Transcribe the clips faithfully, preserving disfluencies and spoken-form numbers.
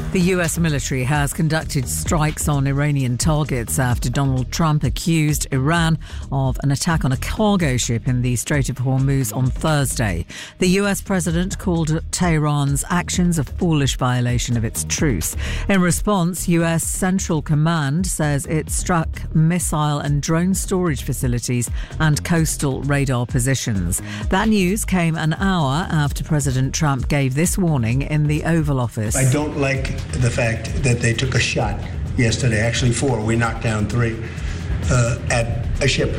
The U S military has conducted strikes on Iranian targets after Donald Trump accused Iran of an attack on a cargo ship in the Strait of Hormuz on Thursday. The U S president called Tehran's actions a foolish violation of its truce. In response, U S Central Command says it struck missile and drone storage facilities and coastal radar positions. That news came an hour after President Trump gave this warning in the Oval Office. I don't like the fact that they took a shot yesterday, actually four, we knocked down three, uh, at a ship.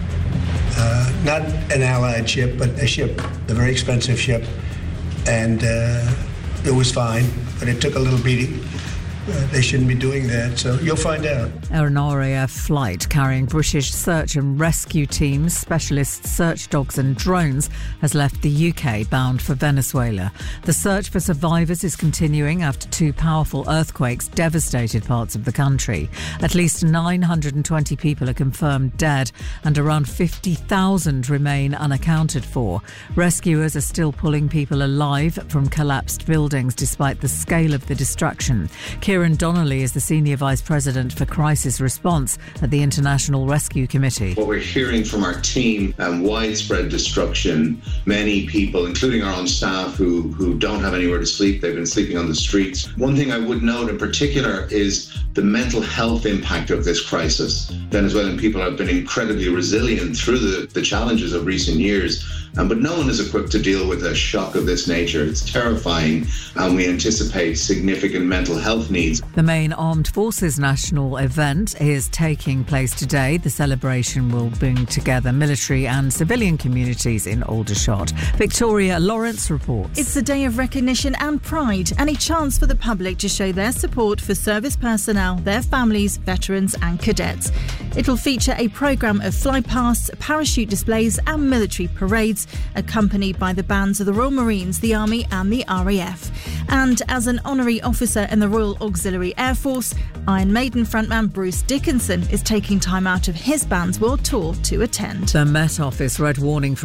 Uh, not an allied ship, but a ship, a very expensive ship. And uh, it was fine, but it took a little beating. Uh, they shouldn't be doing that, so you'll find out. An R A F flight carrying British search and rescue teams, specialist search dogs and drones has left the U K bound for Venezuela. The search for survivors is continuing after two powerful earthquakes devastated parts of the country. At least nine hundred twenty people are confirmed dead and around fifty thousand remain unaccounted for. Rescuers are still pulling people alive from collapsed buildings despite the scale of the destruction. Kieran Donnelly is the Senior Vice President for Crisis Response at the International Rescue Committee. What we're hearing from our team, um, widespread destruction, many people, including our own staff, who, who don't have anywhere to sleep. They've been sleeping on the streets. One thing I would note in particular is the mental health impact of this crisis. Venezuelan people have been incredibly resilient through the, the challenges of recent years, um, but no one is equipped to deal with a shock of this nature. It's terrifying, and we anticipate significant mental health needs. The main Armed Forces national event is taking place today. The celebration will bring together military and civilian communities in Aldershot. Victoria Lawrence reports. It's a day of recognition and pride, and a chance for the public to show their support for service personnel, their families, veterans and cadets. It'll feature a programme of flypasts, parachute displays and military parades, accompanied by the bands of the Royal Marines, the Army and the R A F. And as an honorary officer in the Royal Auxiliary Air Force, Iron Maiden frontman Bruce Dickinson is taking time out of his band's world tour to attend. The Met Office read warning for